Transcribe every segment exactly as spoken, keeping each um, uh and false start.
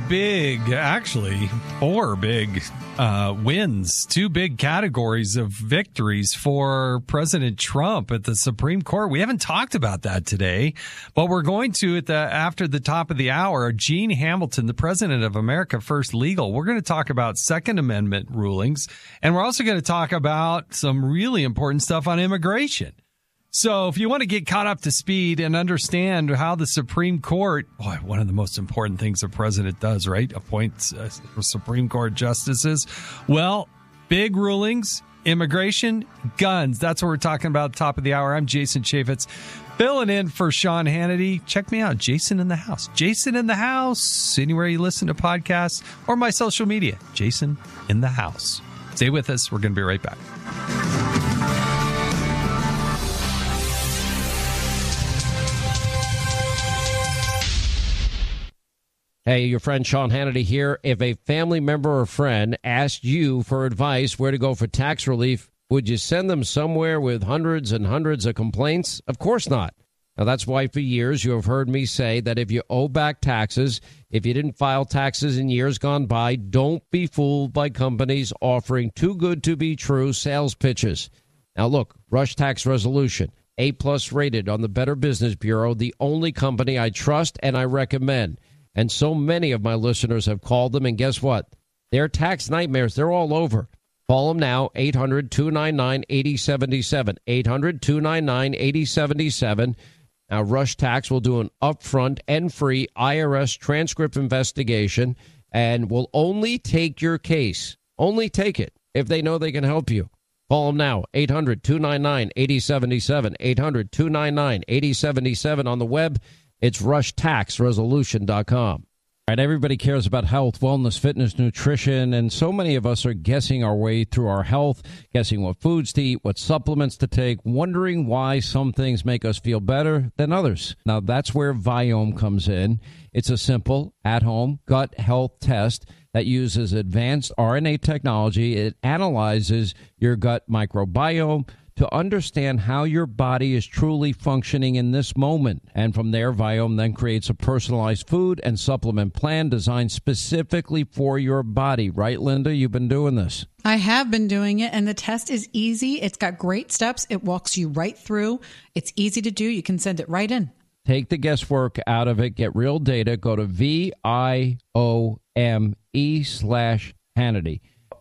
big, actually, four big uh, wins, two big categories of victories for President Trump at the Supreme Court. We haven't talked about that today, but we're going to at the after the top of the hour. Gene Hamilton, the president of America First Legal, we're going to talk about Second Amendment rulings, and we're also going to talk about some really important stuff on immigration. So if you want to get caught up to speed and understand how the Supreme Court, boy, one of the most important things a president does, right? Appoints uh, Supreme Court justices. Well, big rulings, immigration, guns. That's what we're talking about at the top of the hour. I'm Jason Chaffetz, filling in for Sean Hannity. Check me out, Jason in the House. Jason in the House, anywhere you listen to podcasts or my social media, Jason in the House. Stay with us. We're going to be right back. Hey, your friend Sean Hannity here. If a family member or friend asked you for advice where to go for tax relief, would you send them somewhere with hundreds and hundreds of complaints? Of course not. Now, that's why for years you have heard me say that if you owe back taxes, if you didn't file taxes in years gone by, don't be fooled by companies offering too good to be true sales pitches. Now, look, Rush Tax Resolution, A-plus rated on the Better Business Bureau, the only company I trust and I recommend. And so many of my listeners have called them, and guess what? Their tax nightmares, they're all over. Call them now, eight hundred, two nine nine, eight oh seven seven, eight hundred, two nine nine, eight oh seven seven. Now, Rush Tax will do an upfront and free I R S transcript investigation and will only take your case, only take it, if they know they can help you. Call them now, eight hundred, two nine nine, eight oh seven seven, eight hundred, two nine nine, eight oh seven seven. On the web, it's rush tax resolution dot com. All right, everybody cares about health, wellness, fitness, nutrition, and so many of us are guessing our way through our health, guessing what foods to eat, what supplements to take, wondering why some things make us feel better than others. Now, that's where Viome comes in. It's a simple, at-home gut health test that uses advanced R N A technology. It analyzes your gut microbiome to understand how your body is truly functioning in this moment. And from there, Viome then creates a personalized food and supplement plan designed specifically for your body. Right, Linda? You've been doing this. I have been doing it, and the test is easy. It's got great steps. It walks you right through. It's easy to do. You can send it right in. Take the guesswork out of it. Get real data. Go to V I O M E slash Hannity.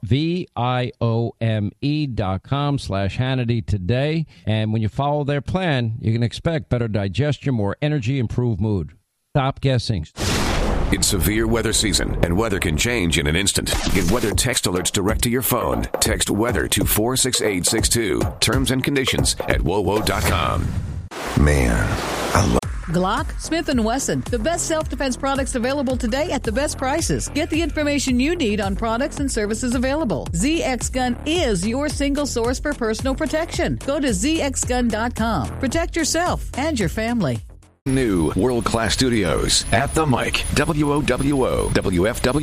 V-I-O-M-E dot com slash Hannity today. And when you follow their plan, you can expect better digestion, more energy, improved mood. Stop guessing. It's severe weather season, and weather can change in an instant. Get weather text alerts direct to your phone. Text weather to four six eight six two. Terms and conditions at W O W O dot com. Man, I love Glock, Smith and Wesson, the best self-defense products available today at the best prices. Get the information you need on products and services available. Z X Gun is your single source for personal protection. Go to Z X gun dot com. Protect yourself and your family. New world-class studios at the mic. W O W O W F W.